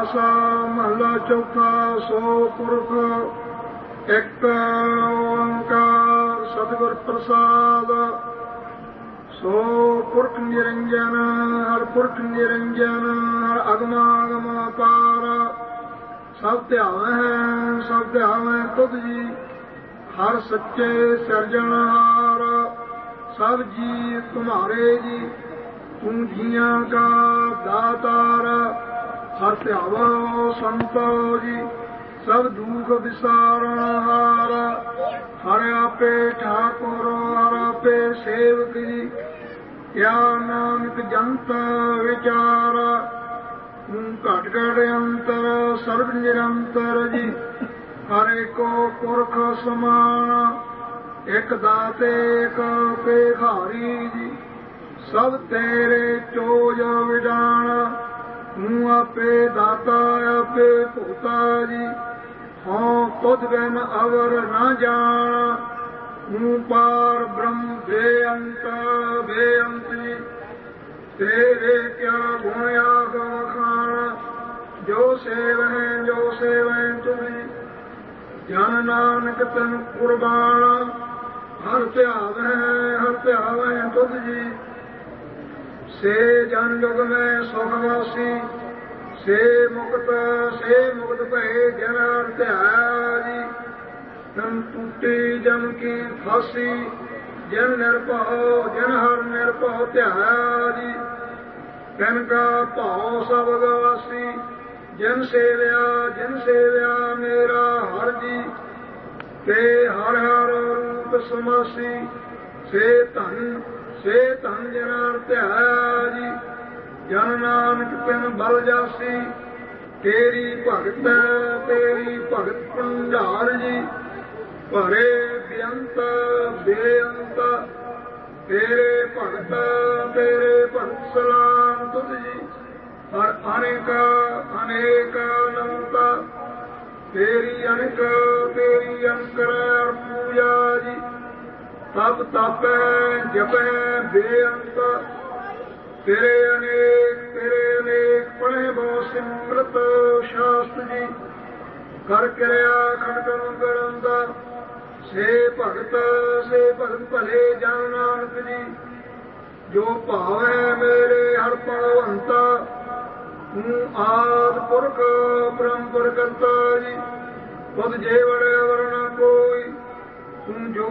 ਆਸਾ ਮਹਲਾ ਚੌਥਾ। ਸੋ ਪੁਰਖ ਇੱਕ ਓੰਕਾਰ ਸਤਿਗੁਰ ਪ੍ਰਸਾਦ। ਸੋ ਪੁਰਖ ਨਿਰੰਜਨ ਹਰ ਪੁਰਖ ਨਿਰੰਜਨ ਹਰ ਅਗਮਾਗਮ ਅਪਾਰ। ਸਭ ਧਿਆਵੈ ਹੈ ਸਭ ਧਿਆਵੈ ਤੁਧ ਜੀ ਹਰ ਸੱਚੇ ਸਿਰਜਣਹਾਰ। ਸਭ ਜੀ ਤੁਮਹਾਰੇ ਜੀ ਤੂੰ ਜੀਆਂ ਕਾ ਦਾਤਾਰ। ਹਰ ਧਿਆਵੋ ਸੰਤੋ ਜੀ ਸਭ ਦੁਖ ਵਿਸਾਰਣਹਾਰ। ਹਰ ਆਪੇ ਠਾਕੁਰ ਹਰ ਆਪੇ ਸੇਵਕ ਜੀ ਕਿਆ ਨਾਨਕ ਜੰਤ ਵਿਚਾਰ। ਤੂੰ ਘਟ ਘਟ ਅੰਤਰ ਸਰਬ ਨਿਰੰਤਰ ਜੀ ਹਰ ਏਕੋ ਪੁਰਖ ਸਮਾਨ। ਇੱਕ ਦਾਤੇ ਇੱਕ ਭੇਖਾਰੀ ਜੀ ਸਭ ਤੇਰੇ ਚੋਜ ਵਿਡਾਣ। ਤੂੰ ਆਪੇ ਦਾਤਾ ਆਪੇ ਭੋਤਾ ਜੀ ਹਉ ਤੁਧ ਬਿਨ ਅਵਰ ਨਾ ਜਾਣ। ਤੂੰ ਪਾਰ ਬ੍ਰਹਮ ਬੇਅੰਤ ਬੇਅੰਤ ਜੀ ਤੇਰੇ ਕਿਆ ਗੁਣ ਆਖ ਵਖਾਣ। ਜੋ ਸੇਵੈ ਤੁਮੀ ਜਨ ਨਾਨਕ ਤਨ ਕੁਰਬਾਨ। ਹਰ ਧਿਆਵੈ ਤੁਧ ਜੀ ਸੇ ਜਨ ਜੁਗ ਮੈਂ ਸੁਖ ਵਾਸੀ। ਸੇ ਮੁਕਤ ਭਏ ਜਨ ਹਰ ਧਿਆਇਆ ਜੀ। ਤਨ ਟੂਟੀ ਜਮ ਕੀ ਫਾਸੀ ਜਨ ਨਿਰਭਉ ਜਨ ਹਰ ਨਿਰਭਉ ਧਿਆਇਆ ਜੀ। ਤਨ ਕਾ ਭਾਉ ਸਭ ਗਵਾਸੀ ਜਨ ਸੇਵਿਆ ਮੇਰਾ ਹਰ ਜੀ। ਤੇ ਹਰ ਹਰ ਰੂਪ ਸਮਾਸੀ ਸੇ ਧਨ ਜਨ ਹਰ ਧਿਆਇਆ ਜੀ। ਜਨ ਨਾਨਕ ਤਿਨ ਬਲ ਜਾਸੀ ਤੇਰੀ ਭਗਤ ਭੰਡਾਰ ਜੀ। ਭਰੇ ਬੇਅੰਤ ਤੇਰੇ ਭਗਤ ਸਲਾਮ ਤੁਧ ਜੀ। ਹਰ ਅਨੇਕ ਅਨੰਤਾ ਤੇਰੀ ਅੰਕਰ ਪੂਜਾ ਜੀ। ਤਪ ਤਾਪੈ ਜਪੈ ਬੇਅੰਤ ਤੇਰੇ ਅਨੇਕ ਪੜ੍ਹੇ ਬਹੁ ਸਿਮਰਤ ਸ਼ਾਸਤ ਜੀ। ਕਰ ਕਿਰਿਆ ਖੰਡਨ ਕਰੰਦਾ ਸੇ ਭਗਤ ਭਲੇ ਜਨ ਨਾਨਕ ਜੀ। ਜੋ ਭਾਵੈ ਮੇਰੇ ਹਰ ਭਗਵੰਤਾ ਤੂੰ ਆਦਿ ਪੁਰਖ ਬ੍ਰਹਮ ਕਰਤਾ ਜੀ। ਤੁਧ ਜੇ ਵੜ ਅਵਰ ਨ ਕੋਈ ਤੂੰ ਜੋ